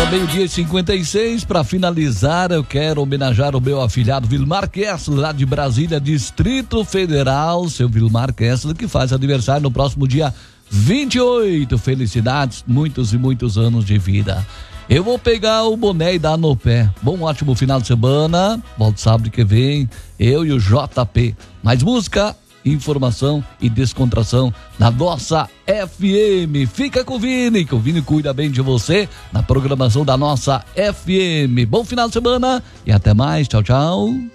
Agora, meio-dia e 56, para finalizar, eu quero homenagear o meu afilhado Vilmar Kessler, lá de Brasília, Distrito Federal, seu Vilmar Kessler, que faz aniversário no próximo dia 28. Felicidades, muitos e muitos anos de vida. Eu vou pegar o boné e dar no pé. Bom, ótimo final de semana. Volto sábado que vem, eu e o JP. Mais música, informação e descontração na nossa FM. Fica com o Vini, que o Vini cuida bem de você na programação da nossa FM. Bom final de semana e até mais. Tchau, tchau.